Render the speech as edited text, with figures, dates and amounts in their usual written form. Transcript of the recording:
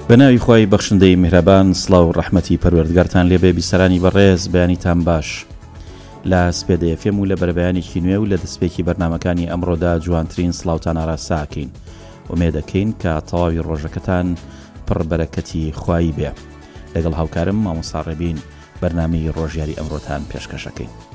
بەناوی خوای بەخشندەی میهرەبان سڵاو و ڕەحمەتی پەروەردگارتان لێبێ بیسەرانی بەڕێز بەیانیتان باش لە سپێدە FM و لە بەربەیانێکی نوێ و لە دەستپێکی بەرنامەکانی ئەمڕۆدا جوانترین سڵاوتان ئاراساکەین ومێدەکەین کە تەواوی ڕۆژەکەتان پڕ بەرەکەتی خوایی بێ. لەگەڵ هاوکارم مامۆستا ڕێبین بەرنامەی ڕۆژیاری ئەمڕۆتان پێشکەشەکەین.